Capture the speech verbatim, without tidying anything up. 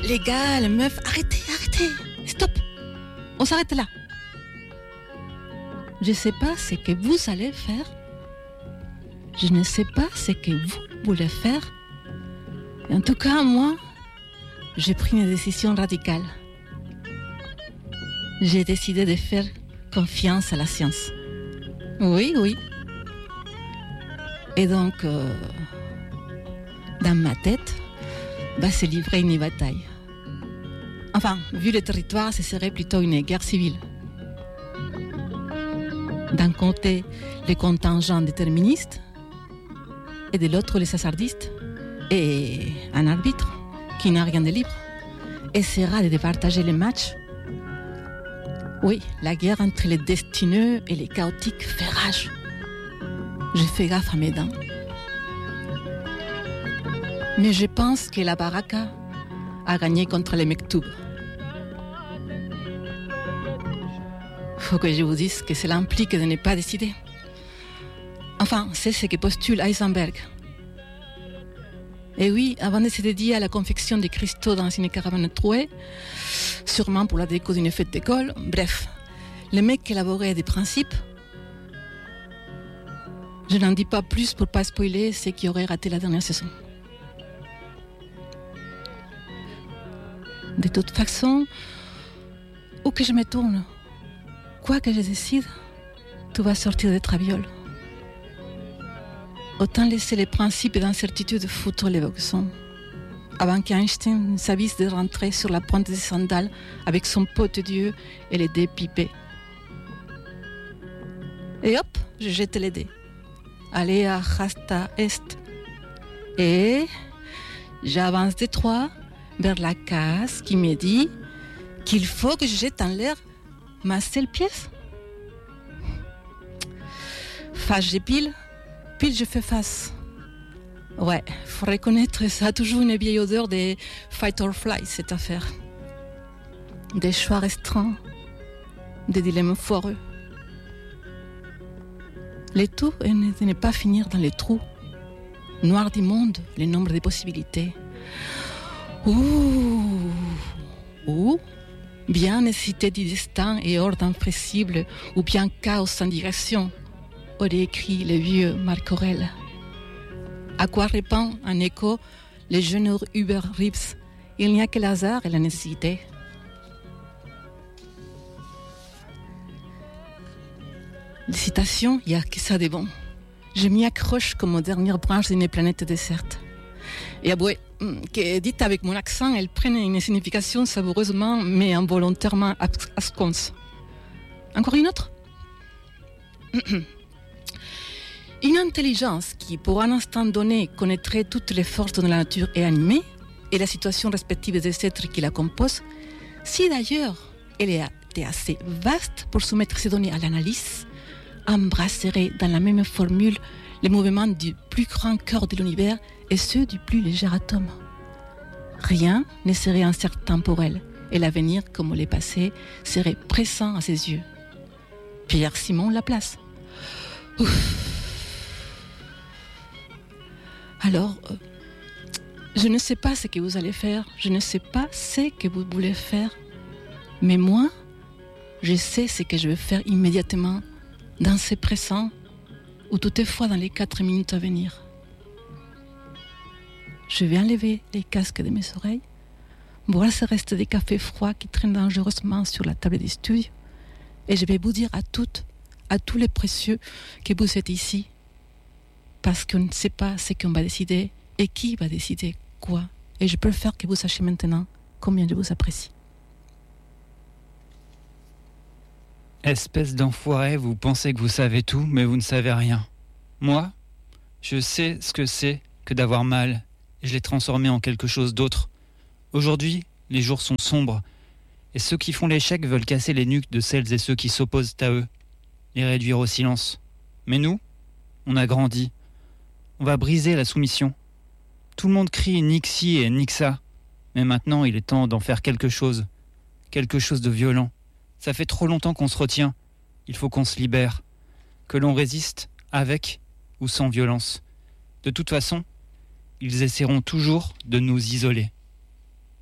les gars, les meufs, arrêtez, arrêtez. Stop. On s'arrête là. Je ne sais pas ce que vous allez faire. Je ne sais pas ce que vous voulez faire. Et en tout cas, moi, j'ai pris une décision radicale. J'ai décidé de faire confiance à la science. Oui, oui. Et donc, euh, dans ma tête, va se livrer une bataille. Enfin, vu le territoire, ce serait plutôt une guerre civile. D'un côté, les contingents déterministes, et de l'autre, les hasardistes, et un arbitre qui n'a rien de libre, essaiera de départager les matchs. Oui, la guerre entre les destineux et les chaotiques fait rage. Je fais gaffe à mes dents. Mais je pense que la Baraka a gagné contre les Mektoub. Faut que je vous dise que cela implique de ne pas décider. Enfin, c'est ce que postule Heisenberg. Et oui, avant de se dédier à la confection des cristaux dans une caravane trouée, sûrement pour la déco d'une fête d'école, bref, les mecs élaboraient des principes. Je n'en dis pas plus pour ne pas spoiler ceux qui auraient raté la dernière saison. De toute façon, où que je me tourne, quoi que je décide, tout va sortir des travioles. Autant laisser les principes d'incertitude foutre les boxons, avant qu'Einstein s'avise de rentrer sur la pointe des sandales avec son pote Dieu et les dés pipés. Et hop, je jette les dés. Allez à Hasta Est. Et j'avance de trois vers la case qui me dit qu'il faut que je jette en l'air ma seule pièce. Face, j'ai pile. Pile, je fais face. Ouais, faut reconnaître, ça a toujours une vieille odeur de fight or flight, cette affaire. Des choix restreints, des dilemmes foireux. Le tout est de ne pas finir dans les trous. Noir d'immonde, le nombre de possibilités. Ouh, ouh, bien nécessité du destin et ordre impressible, ou bien chaos sans direction, aurait écrit le vieux Marc Aurèle. À quoi répond en écho les jeunes Uber Rips? Il n'y a que le hasard et la nécessité. Les citations, il n'y a que ça de bon. Je m'y accroche comme aux dernières branches d'une planète déserte. Et avouez que, dites avec mon accent, elles prennent une signification savoureusement, mais involontairement absconse. Encore une autre? Une intelligence qui, pour un instant donné, connaîtrait toutes les forces de la nature et animée, et la situation respective des êtres qui la composent, si d'ailleurs elle était assez vaste pour soumettre ces données à l'analyse, embrasserait dans la même formule les mouvements du plus grand cœur de l'univers et ceux du plus léger atome. Rien ne serait incertain pour elle, et l'avenir, comme le passé, serait pressant à ses yeux. Pierre Simon Laplace. Ouf. Alors, euh, je ne sais pas ce que vous allez faire, je ne sais pas ce que vous voulez faire, mais moi, je sais ce que je vais faire immédiatement, dans ce présent, ou toutefois dans les quatre minutes à venir. Je vais enlever les casques de mes oreilles, boire ce reste de café froid qui traîne dangereusement sur la table des studios, et je vais vous dire à toutes, à tous les précieux que vous êtes ici, parce qu'on ne sait pas ce qu'on va décider et qui va décider quoi. Et je préfère que vous sachiez maintenant combien je vous apprécie. Espèce d'enfoiré, vous pensez que vous savez tout, mais vous ne savez rien. Moi, je sais ce que c'est que d'avoir mal, et je l'ai transformé en quelque chose d'autre. Aujourd'hui, les jours sont sombres, et ceux qui font l'échec veulent casser les nuques de celles et ceux qui s'opposent à eux, les réduire au silence. Mais nous, on a grandi. On va briser la soumission. Tout le monde crie nique ci et nique ça. Mais maintenant, il est temps d'en faire quelque chose. Quelque chose de violent. Ça fait trop longtemps qu'on se retient. Il faut qu'on se libère. Que l'on résiste avec ou sans violence. De toute façon, ils essaieront toujours de nous isoler.